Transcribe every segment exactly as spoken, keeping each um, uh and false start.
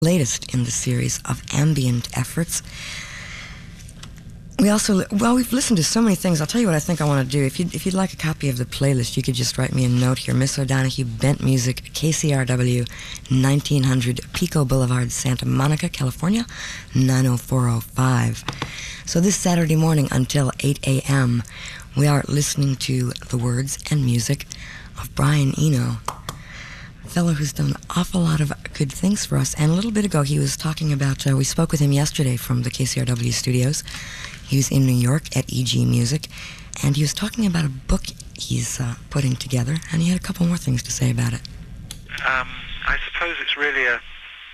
latest in the series of ambient efforts. We also, well, we've listened to so many things. I'll tell you what I think I want to do. If you'd, if you'd like a copy of the playlist, you could just write me a note here. Miss O'Donoghue, Bent Music, K C R W, nineteen hundred Pico Boulevard, Santa Monica, California, nine oh four oh five. So this Saturday morning until eight a.m., we are listening to the words and music of Brian Eno, a fellow who's done an awful lot of good things for us. And a little bit ago, he was talking about, uh, we spoke with him yesterday from the K C R W studios. He was in New York at E G Music, and he was talking about a book he's uh, putting together, and he had a couple more things to say about it. Um, I suppose it's really a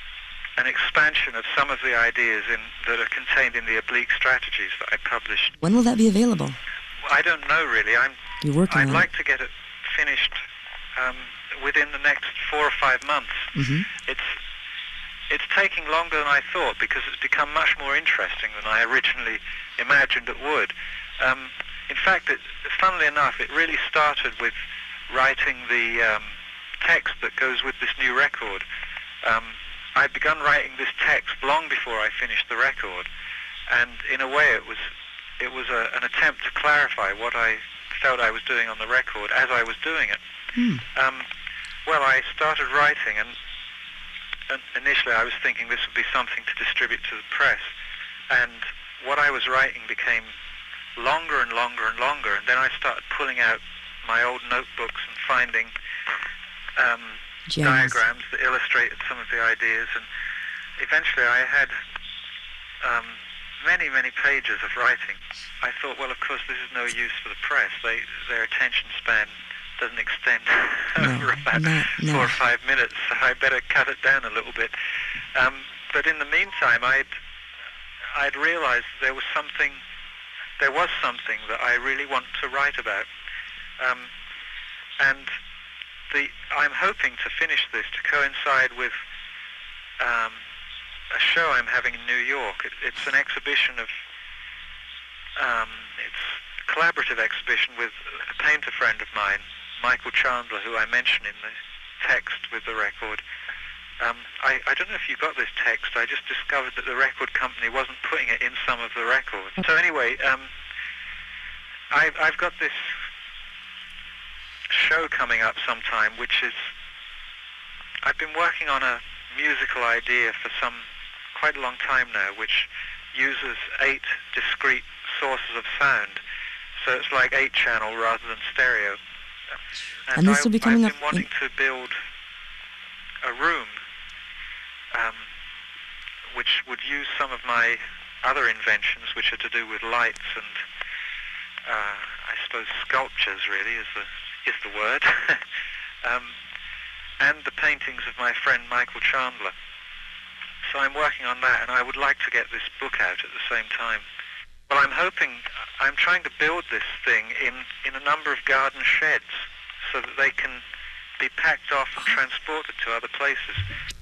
an expansion of some of the ideas in, that are contained in the Oblique Strategies that I published. When will that be available? Well, I don't know, really. I'm, You're working I'd on like it. to get it finished um, within the next four or five months. Mm-hmm. It's It's taking longer than I thought because it's become much more interesting than I originally imagined it would. Um, in fact, it, funnily enough, it really started with writing the um, text that goes with this new record. Um, I'd begun writing this text long before I finished the record, and in a way it was it was a, an attempt to clarify what I felt I was doing on the record as I was doing it. Mm. Um, well, I started writing, and And initially I was thinking this would be something to distribute to the press, and what I was writing became longer and longer and longer, and then I started pulling out my old notebooks and finding um, diagrams that illustrated some of the ideas, and eventually I had um, many, many pages of writing. I thought, well, of course this is no use for the press. They, their attention span doesn't extend no, over about not, no. four or five minutes, so I better cut it down a little bit. Um, but in the meantime, I'd I'd realized there was something, there was something that I really want to write about, um, and the I'm hoping to finish this to coincide with um, a show I'm having in New York. It, it's an exhibition of um, it's a collaborative exhibition with a painter friend of mine, Michael Chandler, who I mentioned in the text with the record. Um, I, I don't know if you got this text. I just discovered that the record company wasn't putting it in some of the records. So anyway, um, I've, I've got this show coming up sometime, which is, I've been working on a musical idea for some quite a long time now, which uses eight discrete sources of sound. So it's like eight channel rather than stereo. And, and this I, will be coming I've up been wanting to build a room um, which would use some of my other inventions, which are to do with lights and uh, I suppose sculptures, really, is the is the word, um, and the paintings of my friend Michael Chandler. So I'm working on that, and I would like to get this book out at the same time. Well, I'm hoping, I'm trying to build this thing in, in a number of garden sheds so that they can be packed off and transported to other places.